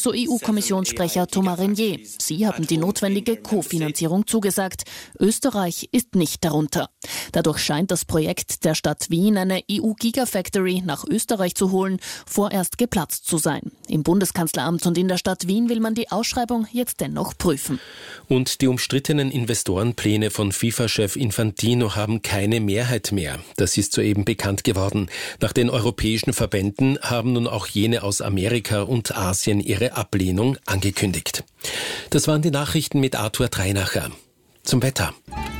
so EU-Kommissionssprecher Thomas Renier. Sie haben die notwendige Kofinanzierung zugesagt. Österreich ist nicht darunter. Dadurch scheint das Projekt der Stadt Wien, eine EU-Gigafactory nach Österreich zu holen, vorerst geplatzt zu sein. Im Bundeskanzleramt und in der Stadt Wien will man die Ausschreibung jetzt dennoch prüfen. Und die umstrittenen Investorenpläne von FIFA-Chef Infantino haben keine Mehrheit mehr. Das ist soeben bekannt geworden. Nach den europäischen Verbänden haben nun auch jene aus Amerika und Asien ihre Ablehnung angekündigt. Das waren die Nachrichten mit Arthur Dreinacher. Zum Wetter.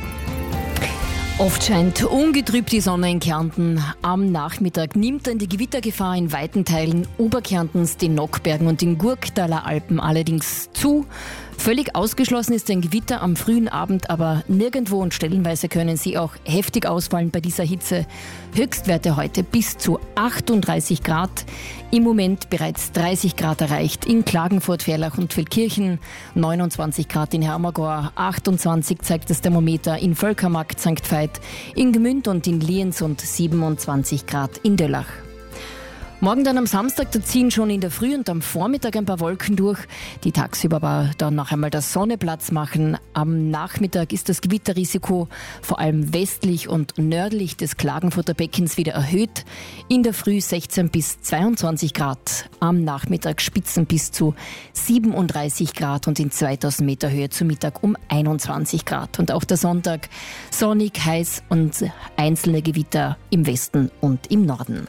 Oft scheint ungetrübt die Sonne in Kärnten. Am Nachmittag nimmt dann die Gewittergefahr in weiten Teilen Oberkärntens, den Nockbergen und den Gurktaler Alpen allerdings zu. Völlig ausgeschlossen ist ein Gewitter am frühen Abend, aber nirgendwo und stellenweise können sie auch heftig ausfallen bei dieser Hitze. Höchstwerte heute bis zu 38 Grad. Im Moment bereits 30 Grad erreicht in Klagenfurt, Verlach und Feldkirchen, 29 Grad in Hermagor, 28 zeigt das Thermometer in Völkermarkt, St. Veit, in Gmünd und in Lienz und 27 Grad in Döllach. Morgen dann am Samstag, da ziehen schon in der Früh und am Vormittag ein paar Wolken durch, die tagsüber aber dann noch einmal der Sonne Platz machen. Am Nachmittag ist das Gewitterrisiko vor allem westlich und nördlich des Klagenfurter Beckens wieder erhöht. In der Früh 16 bis 22 Grad, am Nachmittag Spitzen bis zu 37 Grad und in 2000 Meter Höhe zu Mittag um 21 Grad. Und auch der Sonntag sonnig, heiß und einzelne Gewitter im Westen und im Norden.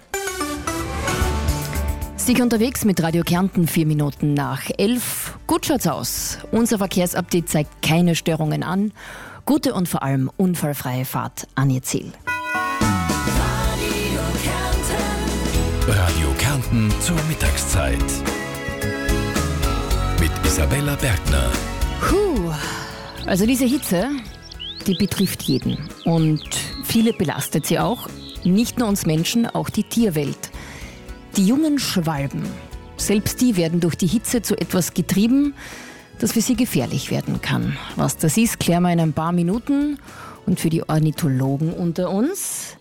Sicher unterwegs mit Radio Kärnten, 4 Minuten nach 11. Gut schaut's aus. Unser Verkehrsupdate zeigt keine Störungen an. Gute und vor allem unfallfreie Fahrt an Ihr Ziel. Radio Kärnten zur Mittagszeit. Mit Isabella Bergner. Also diese Hitze, die betrifft jeden. Und viele belastet sie auch. Nicht nur uns Menschen, auch die Tierwelt. Die jungen Schwalben, selbst die werden durch die Hitze zu etwas getrieben, das für sie gefährlich werden kann. Was das ist, klären wir in ein paar Minuten. Und für die Ornithologen unter uns,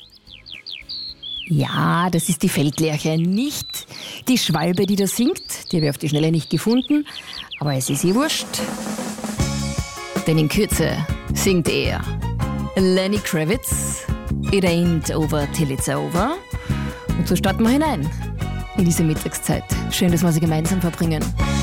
ja, das ist die Feldlerche, nicht die Schwalbe, die da singt. Die habe ich auf die Schnelle nicht gefunden, aber es ist ihr wurscht. Denn in Kürze singt er Lenny Kravitz, It Ain't Over Till It's Over. Und so starten wir hinein in diese Mittagszeit. Schön, dass wir sie gemeinsam verbringen.